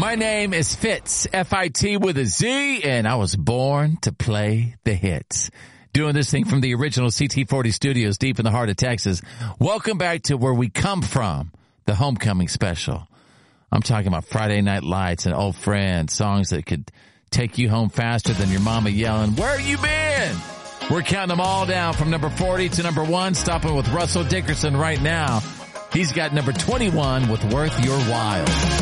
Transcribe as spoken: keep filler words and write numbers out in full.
My name is Fitz, F I T with a Z, and I was born to play the hits. Doing this thing from the original C T forty studios deep in the heart of Texas. Welcome back to where we come from, the homecoming special. I'm talking about Friday Night Lights and Old Friends, songs that could take you home faster than your mama yelling, "Where you been?" We're counting them all down from number forty to number one, stopping with Russell Dickerson right now. He's got number twenty-one with Worth Your While.